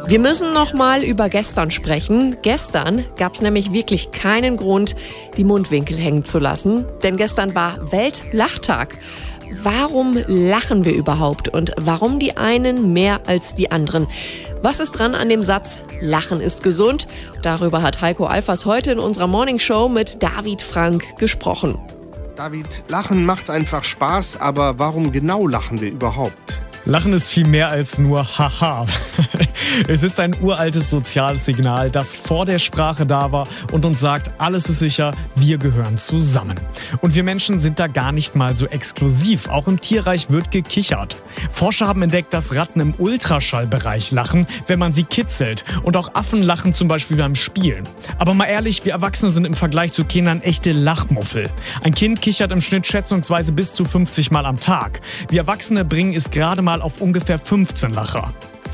Wir müssen noch mal über gestern sprechen. Gestern gab es nämlich wirklich keinen Grund, die Mundwinkel hängen zu lassen. Denn gestern war Weltlachtag. Warum lachen wir überhaupt und warum die einen mehr als die anderen? Was ist dran an dem Satz, Lachen ist gesund? Darüber hat Heiko Alfers heute in unserer Morningshow mit David Frank gesprochen. David, Lachen macht einfach Spaß, aber warum genau lachen wir überhaupt? Lachen ist viel mehr als nur Haha. Es ist ein uraltes soziales Signal, das vor der Sprache da war und uns sagt, alles ist sicher, wir gehören zusammen. Und wir Menschen sind da gar nicht mal so exklusiv. Auch im Tierreich wird gekichert. Forscher haben entdeckt, dass Ratten im Ultraschallbereich lachen, wenn man sie kitzelt. Und auch Affen lachen zum Beispiel beim Spielen. Aber mal ehrlich, wir Erwachsene sind im Vergleich zu Kindern echte Lachmuffel. Ein Kind kichert im Schnitt schätzungsweise bis zu 50 Mal am Tag. Wir Erwachsene bringen es gerade mal auf ungefähr 15 Lacher.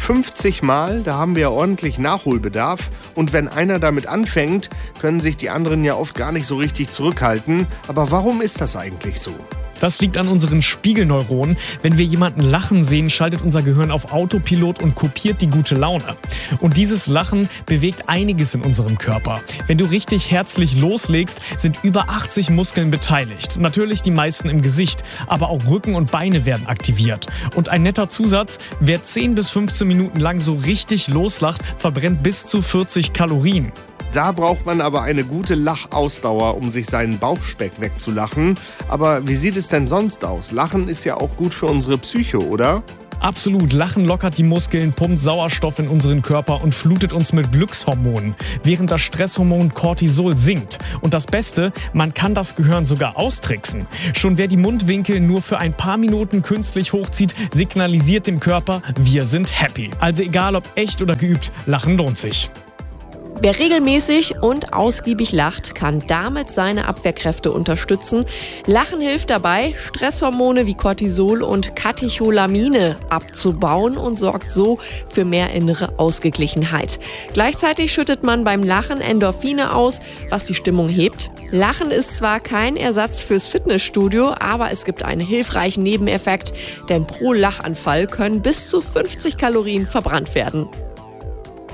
50 Mal, da haben wir ja ordentlich Nachholbedarf. Und wenn einer damit anfängt, können sich die anderen ja oft gar nicht so richtig zurückhalten. Aber warum ist das eigentlich so? Das liegt an unseren Spiegelneuronen. Wenn wir jemanden lachen sehen, schaltet unser Gehirn auf Autopilot und kopiert die gute Laune. Und dieses Lachen bewegt einiges in unserem Körper. Wenn du richtig herzlich loslegst, sind über 80 Muskeln beteiligt. Natürlich die meisten im Gesicht, aber auch Rücken und Beine werden aktiviert. Und ein netter Zusatz, wer 10 bis 15 Minuten lang so richtig loslacht, verbrennt bis zu 40 Kalorien. Da braucht man aber eine gute Lachausdauer, um sich seinen Bauchspeck wegzulachen. Aber wie sieht es denn sonst aus? Lachen ist ja auch gut für unsere Psyche, oder? Absolut. Lachen lockert die Muskeln, pumpt Sauerstoff in unseren Körper und flutet uns mit Glückshormonen, während das Stresshormon Cortisol sinkt. Und das Beste, man kann das Gehirn sogar austricksen. Schon wer die Mundwinkel nur für ein paar Minuten künstlich hochzieht, signalisiert dem Körper, wir sind happy. Also egal ob echt oder geübt, Lachen lohnt sich. Wer regelmäßig und ausgiebig lacht, kann damit seine Abwehrkräfte unterstützen. Lachen hilft dabei, Stresshormone wie Cortisol und Katecholamine abzubauen und sorgt so für mehr innere Ausgeglichenheit. Gleichzeitig schüttet man beim Lachen Endorphine aus, was die Stimmung hebt. Lachen ist zwar kein Ersatz fürs Fitnessstudio, aber es gibt einen hilfreichen Nebeneffekt, denn pro Lachanfall können bis zu 50 Kalorien verbrannt werden.